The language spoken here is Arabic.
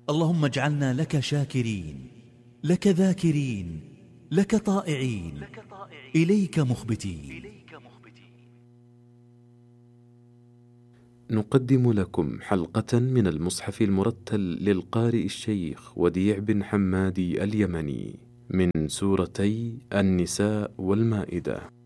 اللهم اجعلنا لك شاكرين، لك ذاكرين، لك طائعين، إليك مخبتين. نقدم لكم حلقة من المصحف المرتل للقارئ الشيخ وديع بن حمادي اليمني من سورتي النساء والمائدة.